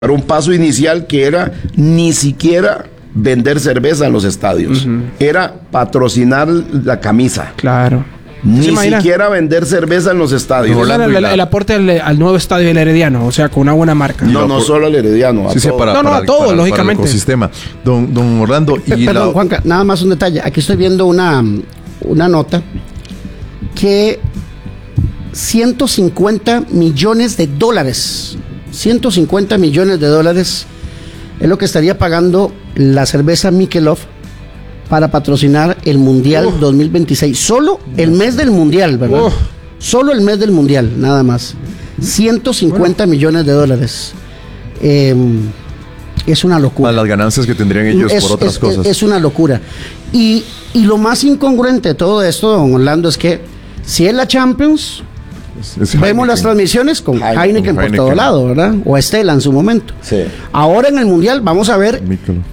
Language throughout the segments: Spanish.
Era un paso inicial que era ni siquiera vender cerveza en los estadios. Era patrocinar la camisa. Claro. Ni siquiera vender cerveza en los estadios. El aporte al nuevo estadio del Herediano, o sea, con una buena marca. No solo al Herediano. A todo, lógicamente. Para el ecosistema. Don Orlando. Perdón, Juanca, nada más un detalle. Aquí estoy viendo una nota que 150 millones de dólares. 150 millones de dólares es lo que estaría pagando la cerveza Michelob para patrocinar el Mundial 2026. Solo el mes del Mundial, ¿verdad? Solo el mes del Mundial, nada más. 150 millones de dólares. Es una locura. Más las ganancias que tendrían ellos por otras cosas. Es una locura. Y lo más incongruente de todo esto, don Orlando, es que si es la Champions, vemos las transmisiones con Heineken por todo lado, ¿verdad? O Estela en su momento. Sí. Ahora en el Mundial vamos a ver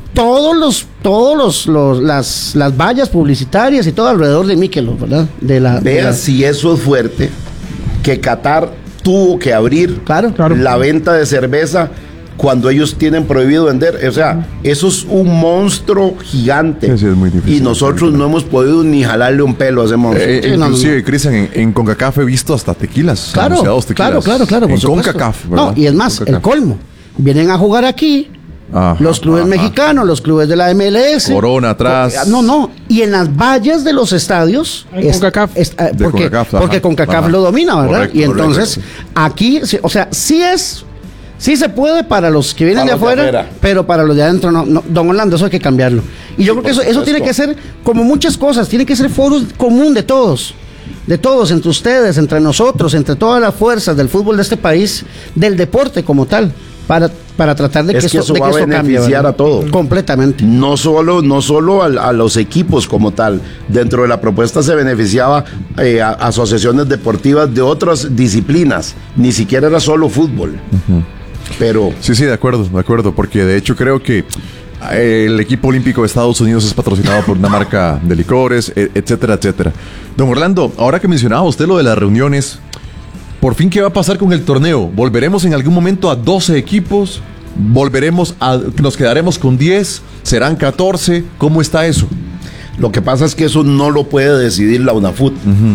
las vallas publicitarias y todo alrededor de Michelob, ¿verdad? Vea si eso es fuerte, que Qatar tuvo que abrir la venta de cerveza cuando ellos tienen prohibido vender. O sea, eso es un monstruo gigante. Sí, es muy difícil. Y nosotros no hemos podido ni jalarle un pelo a ese monstruo. Inclusive, Cristian, en CONCACAF he visto hasta tequilas. Claro, tequilas. claro. En CONCACAF, ¿verdad? No, y es más, el colmo. Vienen a jugar aquí los clubes mexicanos, los clubes de la MLS. Corona atrás. No. Y en las vallas de los estadios. CONCACAF. Porque CONCACAF lo domina, ¿verdad? Correcto, y entonces, aquí, o sea, sí se puede para los que vienen de afuera, pero para los de adentro no. Don Orlando, eso hay que cambiarlo. Y yo creo que eso tiene que ser, como muchas cosas, tiene que ser foro común de todos, entre ustedes, entre nosotros, entre todas las fuerzas del fútbol de este país, del deporte como tal, para tratar de que esto va a beneficiar a todos. Completamente. No solo a los equipos como tal. Dentro de la propuesta se beneficiaba a asociaciones deportivas de otras disciplinas. Ni siquiera era solo fútbol. Pero... Sí, de acuerdo, porque de hecho creo que el equipo olímpico de Estados Unidos es patrocinado por una marca de licores, etcétera. Don Orlando, ahora que mencionaba usted lo de las reuniones, por fin, ¿qué va a pasar con el torneo? ¿Volveremos en algún momento a 12 equipos? ¿Nos quedaremos con 10? ¿Serán 14? ¿Cómo está eso? Lo que pasa es que eso no lo puede decidir la UNAFUT.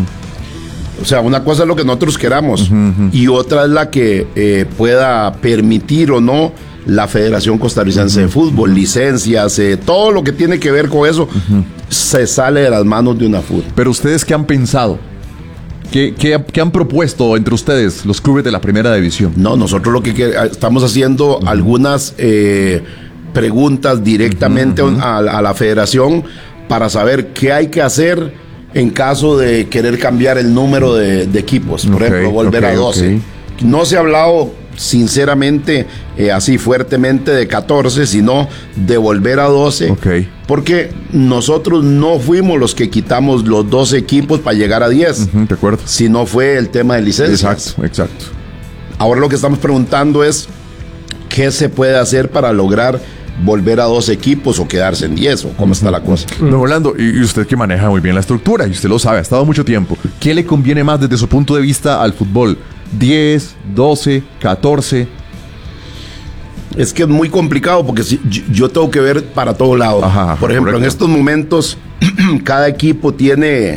O sea, una cosa es lo que nosotros queramos y otra es la que pueda permitir o no la Federación Costarricense de Fútbol, licencias, todo lo que tiene que ver con eso se sale de las manos de UNAFUT. Pero ustedes, ¿qué han pensado? ¿Qué han propuesto entre ustedes los clubes de la primera división? No, nosotros lo que estamos haciendo algunas preguntas directamente a la federación para saber qué hay que hacer en caso de querer cambiar el número de equipos, por ejemplo, volver a 12. No se ha hablado sinceramente así fuertemente de 14, sino de volver a 12, porque nosotros no fuimos los que quitamos los 12 equipos para llegar a 10, de acuerdo, sino fue el tema de licencias. Exacto. Ahora lo que estamos preguntando es qué se puede hacer para lograr volver a 12 equipos o quedarse en 10, o cómo está la cosa. Don Orlando, y usted que maneja muy bien la estructura, y usted lo sabe, ha estado mucho tiempo, ¿qué le conviene más desde su punto de vista al fútbol? 10, 12, 14. Es que es muy complicado porque yo tengo que ver para todos lados. Por ejemplo, en estos momentos cada equipo tiene,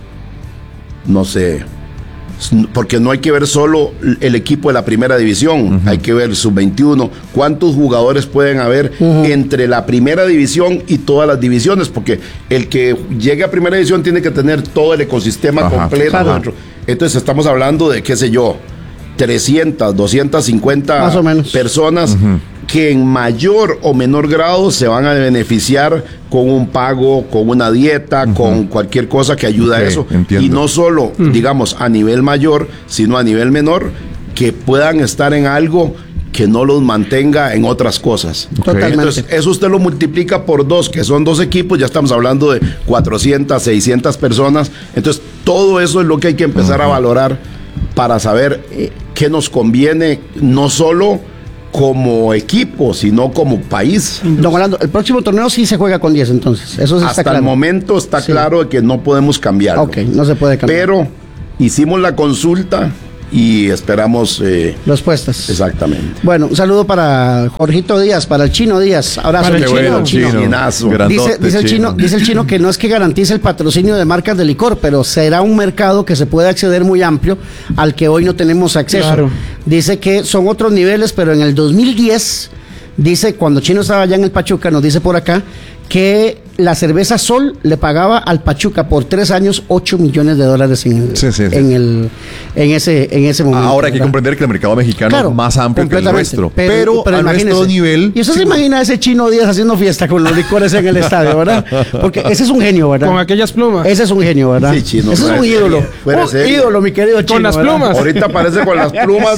no sé, porque no hay que ver solo el equipo de la primera división, hay que ver sub-21, cuántos jugadores pueden haber entre la primera división y todas las divisiones, porque el que llegue a primera división tiene que tener todo el ecosistema completo dentro. Entonces estamos hablando de, qué sé yo, 300, 250 más o menos personas que en mayor o menor grado se van a beneficiar con un pago, con una dieta, con cualquier cosa que ayude a eso. Entiendo. Y no solo, digamos, a nivel mayor, sino a nivel menor, que puedan estar en algo que no los mantenga en otras cosas. Totalmente. Entonces, eso usted lo multiplica por 2, que son 2 equipos, ya estamos hablando de 400, 600 personas. Entonces, todo eso es lo que hay que empezar a valorar para saber qué nos conviene, no solo como equipo, sino como país. Don Orlando, el próximo torneo sí se juega con 10, entonces. Eso sí está claro. Hasta el momento está claro de que no podemos cambiarlo. No se puede cambiar. Pero hicimos la consulta y esperamos respuestas. Exactamente. Bueno, un saludo para Jorgito Díaz, para el Chino Díaz. Abrazo. Para el Chino. Dice el chino que no es que garantice el patrocinio de marcas de licor, pero será un mercado que se puede acceder muy amplio al que hoy no tenemos acceso. Claro. Dice que son otros niveles, pero en el 2010, dice, cuando Chino estaba allá en el Pachuca, nos dice por acá que la cerveza Sol le pagaba al Pachuca por 3 años $8 millones en ese momento. Ahora hay que comprender que el mercado mexicano es más amplio que el nuestro. Pero a nuestro nivel. Y usted se imagina a ese Chino Díaz haciendo fiesta con los licores en el estadio, ¿verdad? Porque ese es un genio, ¿verdad? Con aquellas plumas. Ese es un genio, ¿verdad? Sí, Chino. Ese es un ídolo. Ídolo, mi querido Chino. Con las plumas. Ahorita aparece con las plumas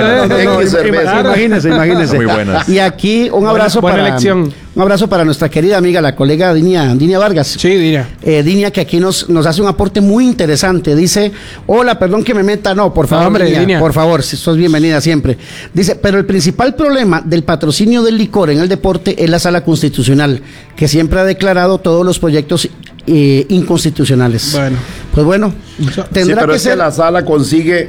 Imagínese. Muy buenas. Y aquí un abrazo buena elección. Un abrazo para nuestra querida amiga, la colega Dinia Vargas. Sí, Dinia. Dinia, que aquí nos hace un aporte muy interesante. Dice, hola, perdón que me meta. No, por favor, hombre, Dinia, por favor, si sos bienvenida siempre. Dice, pero el principal problema del patrocinio del licor en el deporte es la Sala Constitucional, que siempre ha declarado todos los proyectos inconstitucionales. Bueno. Pues bueno, tendrá pero que es ser... que la Sala consigue,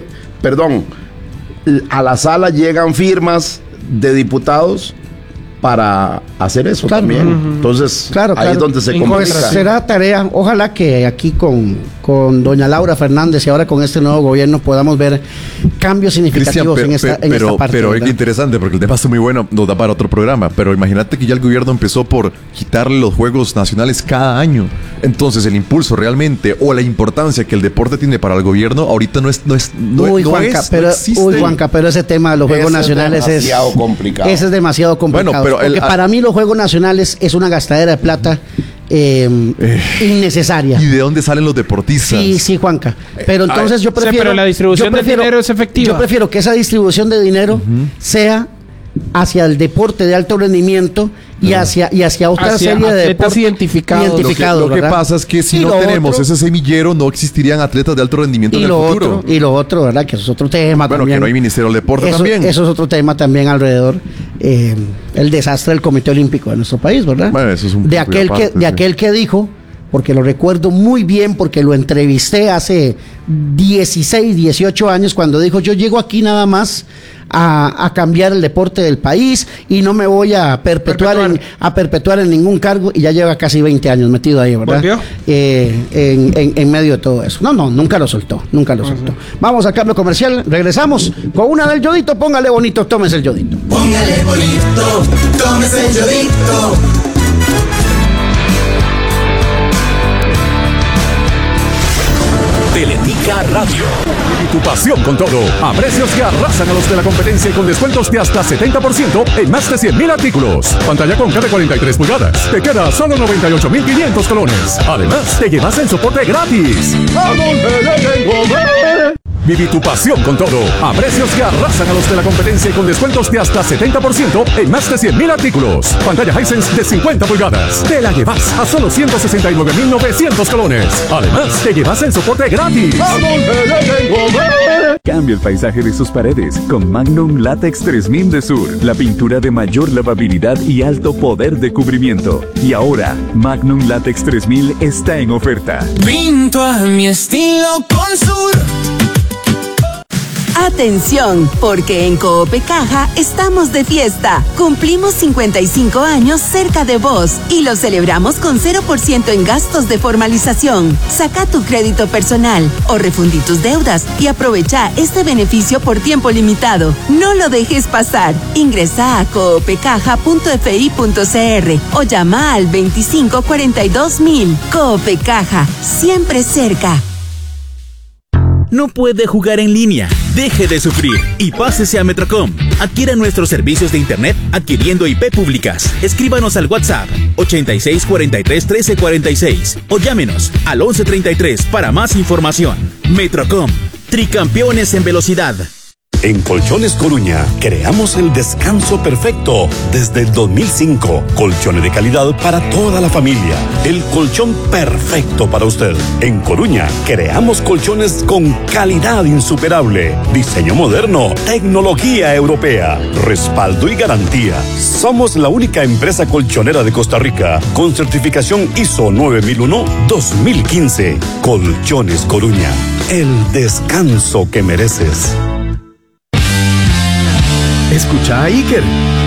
a la Sala llegan firmas de diputados para hacer eso también. Entonces, ahí es donde se complica. Será tarea, ojalá que aquí con doña Laura Fernández y ahora con este nuevo gobierno podamos ver cambios significativos en esta parte. Pero es interesante porque el tema está muy bueno, nos da para otro programa, pero imagínate que ya el gobierno empezó por quitarle los juegos nacionales cada año. Entonces el impulso realmente o la importancia que el deporte tiene para el gobierno ahorita no existe. Juanca, pero ese tema de los juegos nacionales es demasiado complicado. Ese es demasiado complicado. Bueno, porque para mí los juegos nacionales es una gastadera de plata innecesaria. ¿Y de dónde salen los deportistas? Sí, Juanca. Pero entonces yo prefiero... pero la distribución de dinero es efectiva. Yo prefiero que esa distribución de dinero sea hacia el deporte de alto rendimiento y hacia otra serie de atletas identificados. Lo que pasa es que si no tenemos ese semillero, no existirían atletas de alto rendimiento en el futuro. Y lo otro, ¿verdad? Que eso es otro tema también. Bueno, que no hay Ministerio del Deporte también. Eso es otro tema también alrededor. El desastre del Comité Olímpico de nuestro país, ¿verdad? Bueno, eso es un de aquel que dijo, porque lo recuerdo muy bien, porque lo entrevisté hace 16, 18 años, cuando dijo, yo llego aquí nada más a cambiar el deporte del país y no me voy a perpetuar en ningún cargo, y ya lleva casi 20 años metido ahí, ¿verdad? En medio de todo eso. No, nunca lo soltó. Vamos a cambio comercial, regresamos con una del Yodito. Póngale bonito, tómese el Yodito. Póngale bonito, tómese el Yodito. Teletica Radio. Y tu pasión con todo. A precios que arrasan a los de la competencia y con descuentos de hasta 70% en más de 100,000 artículos. Pantalla Conca de 43 pulgadas. Te queda solo 98,500 colones. Además, te llevas el soporte gratis. ¿A dónde le tengo? Viví tu pasión con todo. A precios que arrasan a los de la competencia y con descuentos de hasta 70% en más de 100,000 artículos. Pantalla Hisense de 50 pulgadas. Te la llevas a solo 169,900 colones. Además, te llevas el soporte gratis. ¿A dónde le tengo? Cambia el paisaje de sus paredes con Magnum Latex 3000 de Sur. La pintura de mayor lavabilidad y alto poder de cubrimiento. Y ahora, Magnum Latex 3000 está en oferta. Pinto a mi estilo con Sur. Atención, porque en Coop Caja estamos de fiesta. Cumplimos 55 años cerca de vos y lo celebramos con 0% en gastos de formalización. Saca tu crédito personal o refundí tus deudas y aprovecha este beneficio por tiempo limitado. No lo dejes pasar. Ingresa a coopcaja.fi.cr o llama al 2542.000. Coop Caja, siempre cerca. No puede jugar en línea. Deje de sufrir y pásese a Metrocom. Adquiera nuestros servicios de internet adquiriendo IP públicas. Escríbanos al WhatsApp 86431346 o llámenos al 1133 para más información. Metrocom, tricampeones en velocidad. En Colchones Coruña creamos el descanso perfecto desde el 2005. Colchones de calidad para toda la familia. El colchón perfecto para usted. En Coruña creamos colchones con calidad insuperable, diseño moderno, tecnología europea, respaldo y garantía. Somos la única empresa colchonera de Costa Rica con certificación ISO 9001-2015. Colchones Coruña, el descanso que mereces. Escucha a Iker.